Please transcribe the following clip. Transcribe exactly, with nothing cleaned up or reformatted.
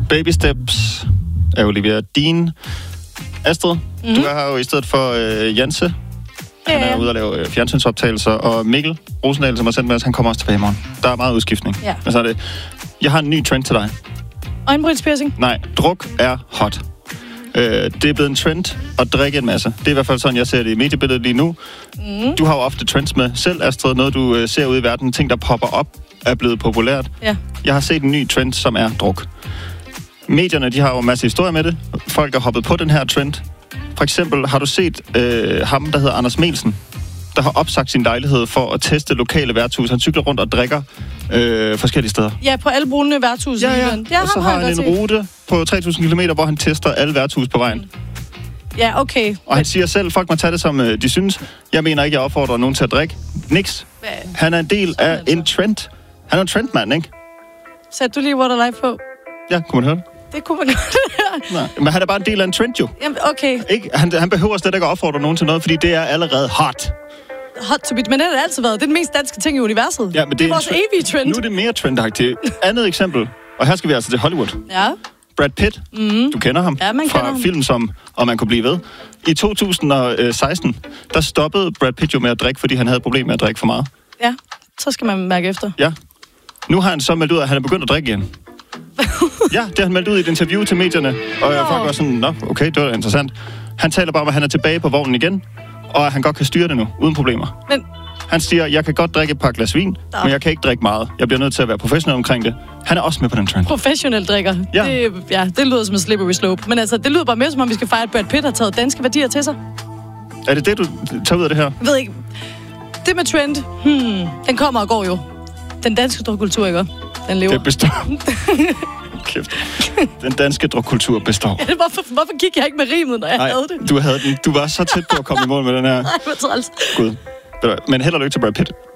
Baby Steps af Olivia Dean. Astrid, mm-hmm. du er her jo i stedet for øh, Janse. Han er ude at lave øh, fjernsynsoptagelser. Og Mikkel Rosendal, som har sendt med os, han kommer også tilbage i morgen. Der er meget udskiftning. Ja. Men så er det, jeg har en ny trend til dig. Øjenbrynspiercing? Nej, druk er hot. Øh, det er blevet en trend at drikke en masse. Det er i hvert fald sådan, jeg ser det i mediebilledet lige nu. Mm. Du har jo ofte trends med selv, Astrid. Noget, du øh, ser ud i verden. Ting, der popper op, er blevet populært. Ja. Jeg har set en ny trend, som er druk. Medierne, de har jo en masse historier med det. Folk er hoppet på den her trend. For eksempel har du set øh, ham, der hedder Anders Melsen, der har opsagt sin lejlighed for at teste lokale værtshus. Han cykler rundt og drikker øh, forskellige steder. Ja, på alle brune værtshus. Ja, ja. ja og så har han en set. rute på tre tusind kilometer, hvor han tester alle værtshus på vejen. Ja, okay. Og han siger selv, folk må tage det som øh, de synes. Jeg mener ikke, jeg opfordrer nogen til at drikke. Niks. Hvad? Han er en del af altså. en trend. Han er en trendmand, ikke? Satte du lige What Alive på? Ja, kunne man høre det? Det kunne man godt. Nej, men han er bare en del af en trend, jo. Jamen, okay. Ikke? Han, han behøver slet ikke at opfordre nogen til noget, fordi det er allerede hot. Hot to beat, men det har det altid været. Det er den mest danske ting i universet. Ja, men det, det er er vores tre- evige trend. Nu er det mere trendagtigt. Andet eksempel, og her skal vi altså til Hollywood. Ja. Brad Pitt, mm. du kender ham ja, man fra kender ham. film som Og man kunne blive ved. I to tusind og seksten, der stoppede Brad Pitt jo med at drikke, fordi han havde et problem med at drikke for meget. Ja, så skal man mærke efter. Ja. Nu har han så meldt ud, at han er begyndt at drikke igen. Ja, det har han meldt ud i et interview til medierne. Og jeg folk var sådan, nå, okay, det var interessant. Han taler bare om, at han er tilbage på vognen igen, og at han godt kan styre det nu, uden problemer. Men han siger, jeg kan godt drikke et par glas vin, da. men jeg kan ikke drikke meget. Jeg bliver nødt til at være professionel omkring det. Han er også med på den trend. Professionel drikker. Ja. Det, ja, det lyder som en slippery slope. Men altså, det lyder bare mere som om, vi skal fejre, at Brad Pitt har taget danske værdier til sig. Er det det, du tager ud af det her? Jeg ved ikke. Det med trend, hmm, den kommer og går jo. Den danske drukkultur, ikke? Den lever. Det består. Kæft. Den danske drukkultur består. Ja, hvorfor, hvorfor gik jeg ikke med rimet, når jeg Nej, havde det? du havde den. Du var så tæt på at komme i mål med den her. Nej, hvor træls. Gud. Men held og lykke til Brad Pitt.